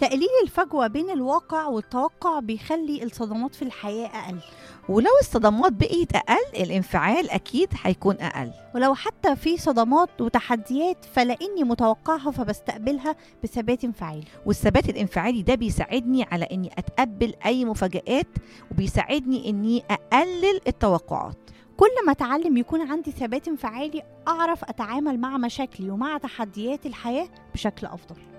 تقليل الفجوة بين الواقع والتوقع بيخلي الصدمات في الحياة أقل. ولو الصدمات بقيت أقل الانفعال أكيد هيكون أقل. ولو حتى في صدمات وتحديات فلاني متوقعها فبستقبلها بثبات انفعالي. والثبات الانفعالي ده بيساعدني على أني أتقبل أي مفاجآت، وبيساعدني أني أقلل التوقعات. كل ما أتعلم يكون عندي ثبات انفعالي أعرف أتعامل مع مشاكلي ومع تحديات الحياة بشكل أفضل.